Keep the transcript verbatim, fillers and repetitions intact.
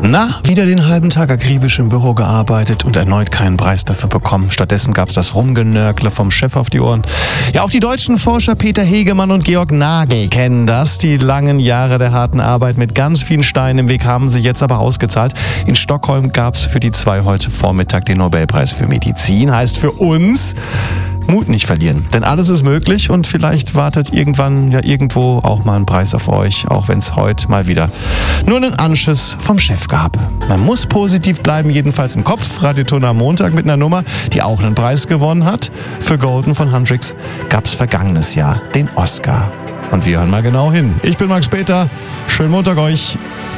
Na, wieder den halben Tag akribisch im Büro gearbeitet und erneut keinen Preis dafür bekommen. Stattdessen gab's das Rumgenörgle vom Chef auf die Ohren. Ja, auch die deutschen Forscher Peter Hegemann und Georg Nagel kennen das. Die langen Jahre der harten Arbeit mit ganz vielen Steinen im Weg haben sich jetzt aber ausgezahlt. In Stockholm gab's für die zwei heute Vormittag den Nobelpreis für Medizin. Heißt für uns, Mut nicht verlieren, denn alles ist möglich und vielleicht wartet irgendwann ja irgendwo auch mal ein Preis auf euch, auch wenn es heute mal wieder nur einen Anschiss vom Chef gab. Man muss positiv bleiben, jedenfalls im Kopf. Radioton am Montag mit einer Nummer, die auch einen Preis gewonnen hat. Für Golden von Hendrix gab es vergangenes Jahr den Oscar. Und wir hören mal genau hin. Ich bin Max Peter, schönen Montag euch.